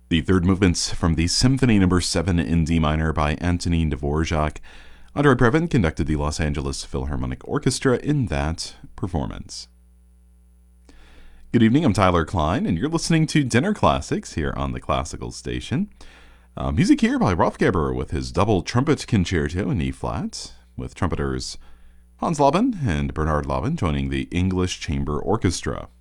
The third movement's from the Symphony No. 7 in D minor by Antonin Dvorak. Andrei Previn conducted the Los Angeles Philharmonic Orchestra in that performance. Good evening, I'm Tyler Klein, and you're listening to Dinner Classics here on the Classical Station. Music here by Rothgaber with his double trumpet concerto in E-flat, with trumpeters Hans Laban and Bernard Laban joining the English Chamber Orchestra.